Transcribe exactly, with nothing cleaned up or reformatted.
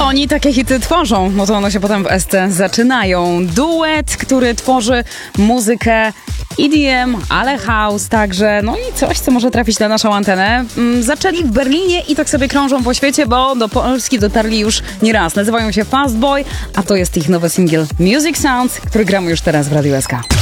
Oni takie hity tworzą, no to one się potem w S C zaczynają. Duet, który tworzy muzykę E D M, ale house także, no i coś, co może trafić na naszą antenę. Zaczęli w Berlinie i tak sobie krążą po świecie, bo do Polski dotarli już nie raz. Nazywają się Fast Boy, a to jest ich nowy singiel Music Sounds, który gramy już teraz w Radiu S K.